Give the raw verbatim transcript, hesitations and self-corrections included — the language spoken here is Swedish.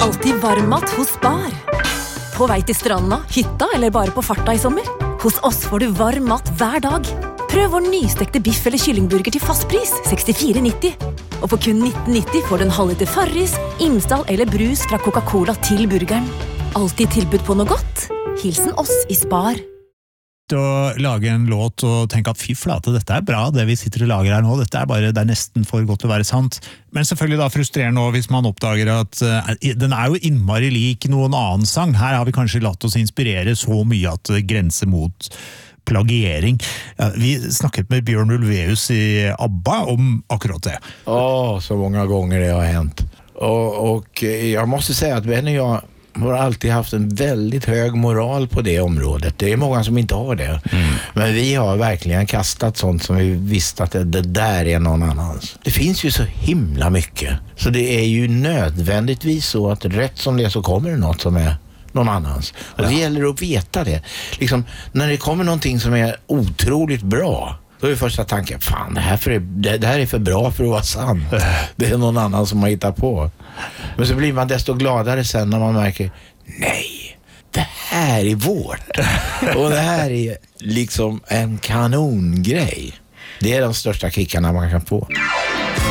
alltid varmmat hos Spar. På vei til stranda, hytta eller bare på farta i sommer? Hos oss får du varm mat hver dag. Prøv vår nystekte biff eller kyllingburger til fast pris, sekstifire nitti. Og for kun nitten nitti får du en halvliter Farris, Imsdal eller brus fra Coca-Cola til burgeren. Alltid tilbud på noe godt. Hilsen oss i Spar. Å lage en låt og tenke at fy flate, dette er bra, det vi sitter og lager her nå, dette er bare, det er nesten for godt til å være sant. Men selvfølgelig da frustrerende også hvis man oppdager at uh, den er jo innmari lik noen annen sang. Her har vi kanskje latt oss inspirere så mye at det grenser mot plagiering. Ja, vi snakket med Björn Ulvaeus i ABBA om akkurat det. Åh, så många gånger det har hänt. Och, och jag måste säga att Benny och jag har alltid haft en väldigt hög moral på det området. Det är många som inte har det. Mm. Men vi har verkligen kastat sånt som vi visste att det, det där är någon annans. Det finns ju så himla mycket. Så det är ju nödvändigtvis så att rätt som det så kommer det något som är någon annans. Och det gäller att veta det. Liksom, när det kommer någonting som är otroligt bra, då är första tanken, fan, det här, för, det, det här är för bra för att vara sant. Det är någon annan som har hittat på. Men så blir man desto gladare sen när man märker, nej, det här är vårt. Och det här är liksom en kanongrej. Det är de största kickarna man kan få.